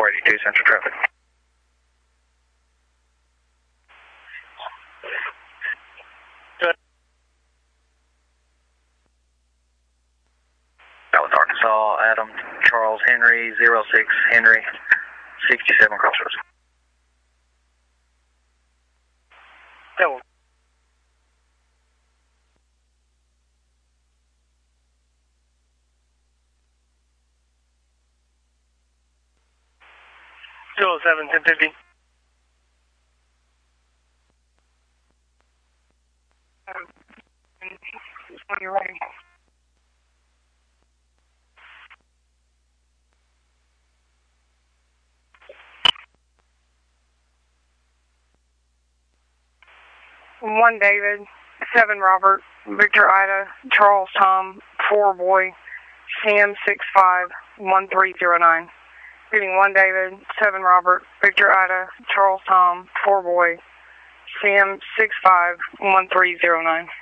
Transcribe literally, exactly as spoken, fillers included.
four eighty-two Central Traffic. Dallas, Arkansas, Adam, Charles Henry, zero six Henry, sixty-seven Crossroads. Hello. zero seven ten fifty. When you're ready. One David, seven Robert, Victor Ida, Charles Tom, four Boy, Sam six five one three zero nine. Reading one David, seven Robert, Victor Ida, Charles Tom, four Boy, Sam six five one three zero nine.